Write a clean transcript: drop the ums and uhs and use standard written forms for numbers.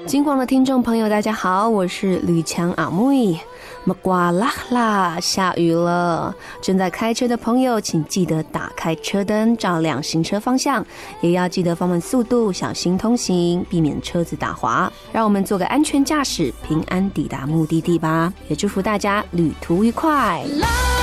金广的听众朋友大家好，我是吕强阿妹。刮啦，下雨了，正在开车的朋友请记得打开车灯，照亮行车方向，也要记得放慢速度，小心通行，避免车子打滑。让我们做个安全驾驶，平安抵达目的地吧。也祝福大家旅途愉快。